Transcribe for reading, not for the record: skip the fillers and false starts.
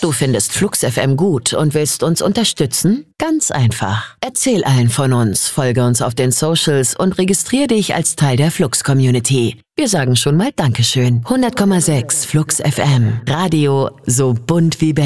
Du findest Flux FM gut und willst uns unterstützen? Ganz einfach. Erzähl allen von uns, folge uns auf den Socials und registriere dich als Teil der Flux-Community. Wir sagen schon mal Dankeschön. 100,6 Flux FM. Radio so bunt wie Berlin.